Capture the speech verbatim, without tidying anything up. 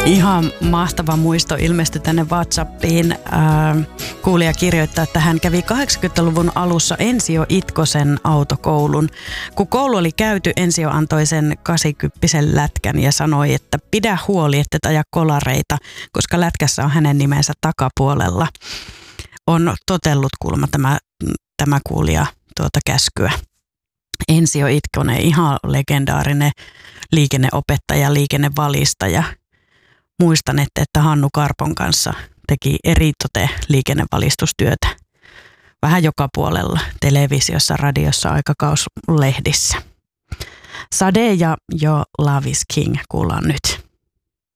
Ihan mahtava muisto ilmestyi tänne WhatsAppiin. Äh, kuulija kirjoittaa, että hän kävi kahdeksankymmentäluvun alussa Ensio Itkosen autokoulun. Kun koulu oli käyty, Ensio antoi sen kasikymppisen lätkän ja sanoi, että pidä huoli, että et aja kolareita, koska lätkässä on hänen nimensä takapuolella. On totellut kuulemma tämä, tämä kuulija tuota käskyä. Ensio Itkonen, ihan legendaarinen liikenneopettaja, liikennevalistaja. Muistan, että, että Hannu Karpon kanssa teki eritoten liikennevalistustyötä vähän joka puolella, televisiossa, radiossa, aikakauslehdissä. Sade ja Jo Love is King kuullaan nyt.